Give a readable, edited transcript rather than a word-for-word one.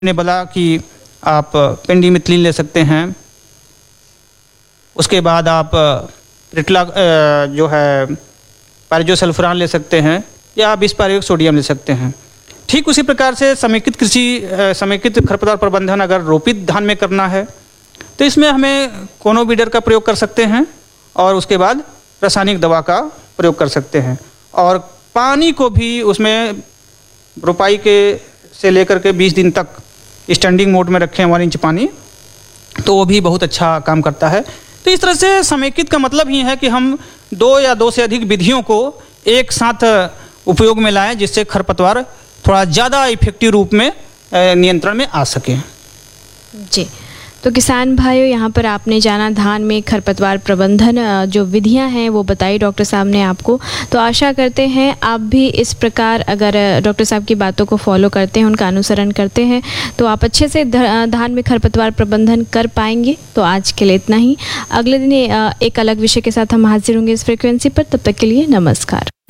ने बोला कि आप पेंडिमिथिलिन ले सकते हैं, उसके बाद आप रिटला जो है पायरेजोसल्फरान ले सकते हैं, या बिस्पारेट सोडियम ले सकते हैं। ठीक उसी प्रकार से समेकित खरपतवार प्रबंधन अगर रोपित धान में करना है तो इसमें हमें कोनोवीडर का प्रयोग कर सकते हैं और उसके बाद रासायनिक दवा का प्रयोग कर सकते हैं। और पानी को भी उसमें रोपाई के से लेकर के 20 दिन तक स्टैंडिंग मोड में रखें 1 इंच पानी, तो वो भी बहुत अच्छा काम करता है। तो इस तरह से समेकित का मतलब ही है कि हम 2 या 2 से अधिक विधियों को एक साथ उपयोग में लाएं, जिससे खरपतवार थोड़ा ज़्यादा इफेक्टिव रूप में नियंत्रण में आ सके। जी, तो किसान भाइयों, यहाँ पर आपने जाना धान में खरपतवार प्रबंधन जो विधियाँ हैं वो बताई डॉक्टर साहब ने आपको। तो आशा करते हैं आप भी इस प्रकार अगर डॉक्टर साहब की बातों को फॉलो करते हैं, उनका अनुसरण करते हैं, तो आप अच्छे से धान में खरपतवार प्रबंधन कर पाएंगे। तो आज के लिए इतना ही। अगले दिन एक अलग विषय के साथ हम हाजिर होंगे इस फ्रिक्वेंसी पर। तब तक के लिए नमस्कार।